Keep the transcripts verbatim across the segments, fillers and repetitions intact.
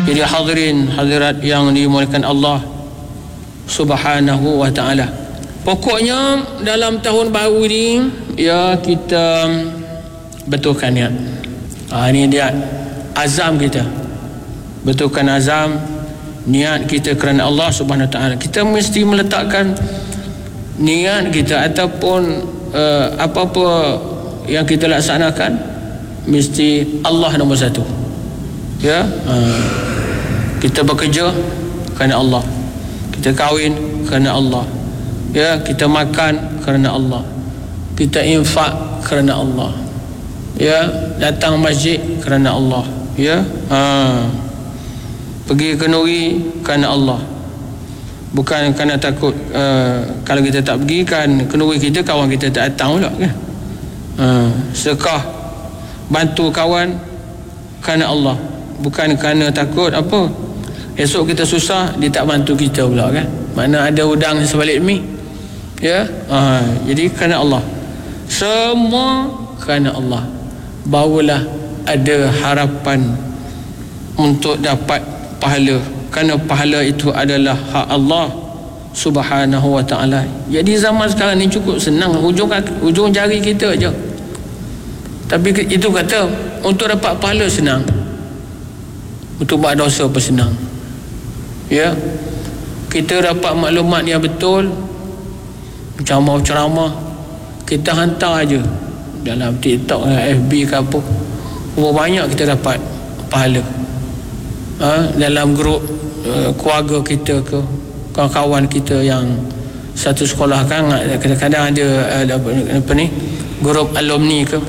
Jadi hadirin hadirat yang dimuliakan Allah Subhanahu wa ta'ala, pokoknya dalam tahun baru ini ya kita betulkan niat. Ha, ini dia azam kita, betulkan azam niat kita kerana Allah Subhanahu wa ta'ala. Kita mesti meletakkan niat kita ataupun uh, apa-apa yang kita laksanakan mesti Allah nombor satu. Ya, uh, kita bekerja kerana Allah, kita kahwin kerana Allah, ya, kita makan kerana Allah, kita infak kerana Allah, ya, datang masjid kerana Allah, ya, ha. Pergi ke Nuri kerana Allah, bukan kerana takut uh, kalau kita tak pergi kan ke Nuri kita kawan kita tak datang pula kan. Ha. Sedekah bantu kawan kerana Allah, bukan kerana takut apa esok kita susah dia tak bantu kita pula kan, mana ada udang sebalik mi, ya. Ha, jadi kerana Allah, semua kerana Allah, barulah ada harapan untuk dapat pahala, kerana pahala itu adalah hak Allah Subhanahu wa ta'ala. Jadi zaman sekarang ni cukup senang, hujung hujung jari kita aja. Tapi itu kata untuk dapat pahala senang, untuk buat dosa pun senang. Ya, kita dapat maklumat yang betul, ceramah-ceramah kita hantar aja dalam TikTok, F B ke apa, berapa banyak kita dapat pahala. Ha, dalam grup uh, keluarga kita ke kawan-kawan kita yang satu sekolah kan, kadang-kadang ada uh, apa, apa ni grup alumni ke,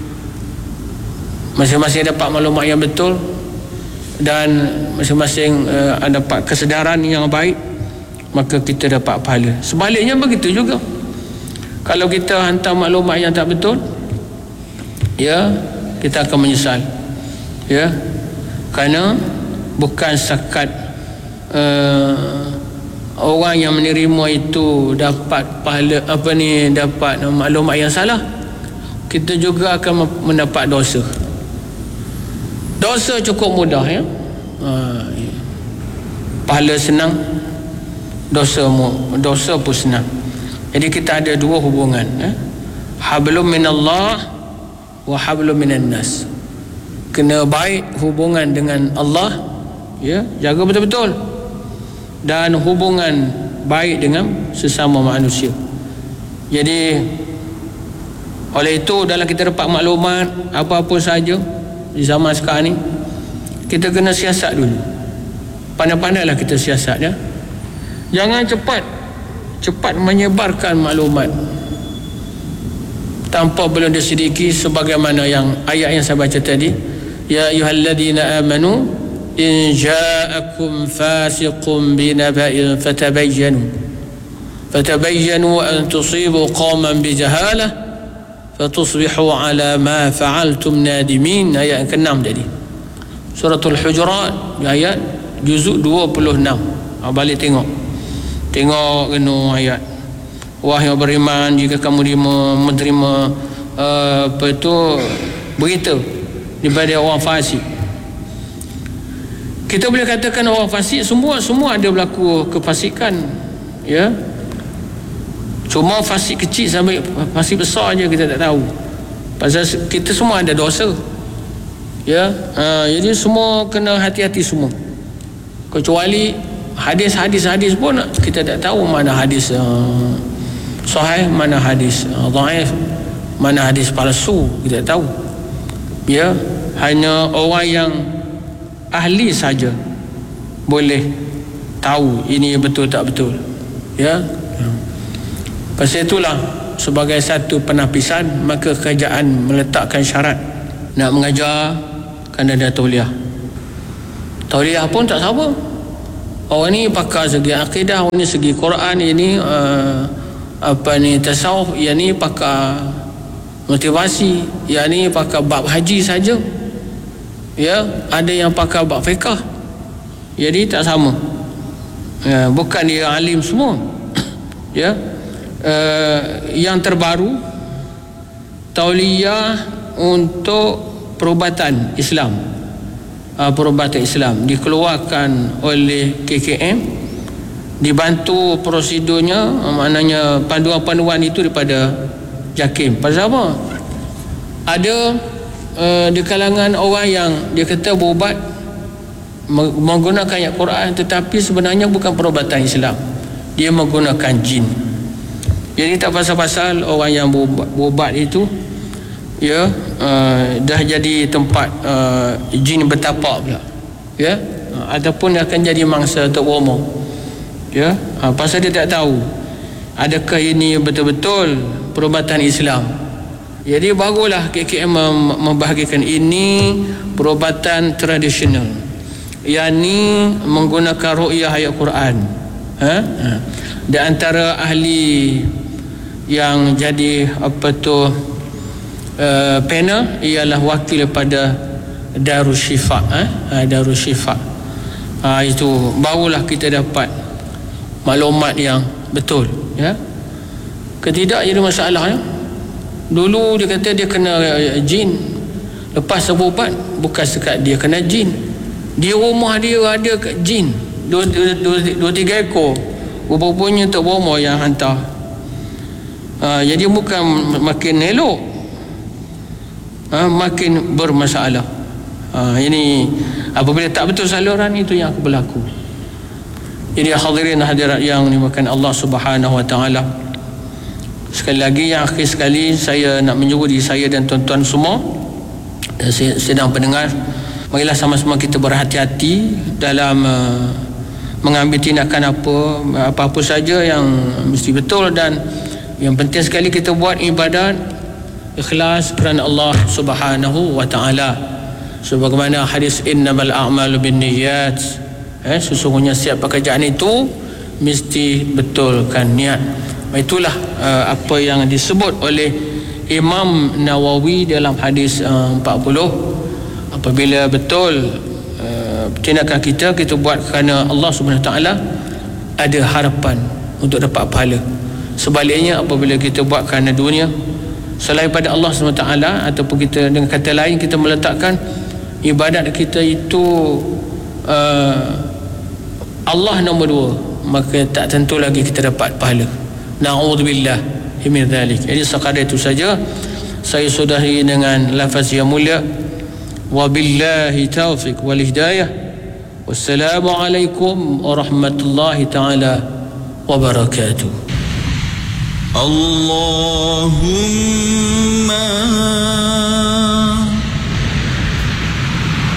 masing-masing dapat maklumat yang betul dan masing-masing uh, dapat kesedaran yang baik, maka kita dapat pahala. Sebaliknya begitu juga, kalau kita hantar maklumat yang tak betul, ya, kita akan menyesal, ya, kerana bukan setakat uh, orang yang menerima itu dapat pahala apa ni, dapat maklumat yang salah, kita juga akan mendapat dosa. Dosa cukup mudah, ya. Uh, pahala senang, dosa dosa pun senang. Jadi kita ada dua hubungan, ya. Hablum minallah wa hablum minan nas. Kena baik hubungan dengan Allah, ya, jaga betul-betul, dan hubungan baik dengan sesama manusia. Jadi oleh itu dalam kita dapat maklumat apa-apa saja di zaman sekarang ni, kita kena siasat dulu. Pandai-pandailah kita siasat, ya. Jangan cepat cepat menyebarkan maklumat tanpa belum disediki, sebagaimana yang ayat yang saya baca tadi, ya ayyuhalladzina amanu in ja'akum fasiqun binaba'in fatabayyanu fatabayyanu an tusibu qauman bijahalah fatusbihu ala ma fa'altum nadimin. Ayat keenam tadi, Suratul Hujurat, ayat juzuk dua puluh enam. Ha, balik tengok tengok kena ayat, wahai yang beriman, jika kamu menerima uh, apa itu berita daripada orang fasik. Kita boleh katakan orang fasik semua semua ada berlaku kefasikan, ya. Cuma fasik kecil sampai fasik besar aja kita tak tahu. Pasal kita semua ada dosa, ya. Ha, jadi semua kena hati-hati semua. Kecuali hadis-hadis hadis pun kita tak tahu mana hadis uh, sahih, mana hadis uh, dhaif, mana hadis palsu, kita tak tahu. Ya, hanya orang yang ahli saja boleh tahu ini betul tak betul, ya. Pasal itulah sebagai satu penapisan, maka kerajaan meletakkan syarat nak mengajar kena ada tauliah. Tauliah pun tak sama. Orang ni pakar segi akidah, orang ni segi Quran, ini uh, apa ni tasawuf, yang ni pakar motivasi, yang ni pakar bab haji saja, ya. Ada yang pakar bab fiqh, jadi tak sama, ya, bukan dia alim semua. Ya, uh, yang terbaru tauliah untuk perubatan Islam, uh, perubatan Islam, dikeluarkan oleh K K M, dibantu prosedurnya, uh, maknanya panduan-panduan itu daripada JAKIM. Pasal apa? Ada uh, di kalangan orang yang dia kata berubat menggunakan ayat Quran, tetapi sebenarnya bukan perubatan Islam, dia menggunakan jin. Jadi tak pasal-pasal orang yang berubat, berubat itu ya uh, dah jadi tempat uh, jin bertapak pula, ya, uh, ataupun akan jadi mangsa untuk bomoh, ya, uh, pasal dia tak tahu adakah ini betul-betul perubatan Islam. Jadi barulah K K M membahagikan ini perubatan tradisional, yakni menggunakan ru'yah ayat Quran. Ha? Ha. Di antara ahli yang jadi apa tu uh, panel ialah wakil pada Darus Syifa, ha? Ha, Darus Syifa. Ha, itu barulah kita dapat maklumat yang betul, ya. Ketidak jadi masalah, ya. Dulu dia kata dia kena jin, lepas berubat bukan sekat dia kena jin, di rumah dia ada jin dua, dua, dua, dua tiga ekor, rupa-rupanya Tok Bomo yang hantar. Ha, jadi bukan makin elok, ha, makin bermasalah. Ha, ini apabila tak betul saluran itu yang berlaku. Jadi hadirin hadirat yang dimuliakan Allah Subhanahu Wa Taala, sekali lagi yang akhir sekali saya nak menyuruh diri saya dan tuan-tuan semua sedang pendengar, marilah sama-sama kita berhati-hati dalam uh, mengambil tindakan apa apa-apa saja yang mesti betul, dan yang penting sekali kita buat ibadat ikhlas kerana Allah Subhanahu Wa Taala. Sebagaimana hadis innamal a'malu binniyat, eh sesungguhnya setiap pekerjaan itu mesti betulkan niat. Itulah uh, apa yang disebut oleh Imam Nawawi dalam hadis uh, empat puluh. Apabila betul uh, tindakan kita kita buat kerana Allah Subhanahu Wa Taala, ada harapan untuk dapat pahala. Sebaliknya apabila kita buat kerana dunia selain pada Allah Subhanahu Wa Taala, ataupun kita dengan kata lain kita meletakkan ibadat kita itu uh, Allah nombor dua, maka tak tentu lagi kita dapat pahala. Na'udzubillah min dzalik. Jadi sekadar itu saja saya sudahi dengan lafaz yang mulia, wabillahi taufiq wal hidayah, wassalamu alaikum warahmatullahi taala wabarakatuh. Allahumma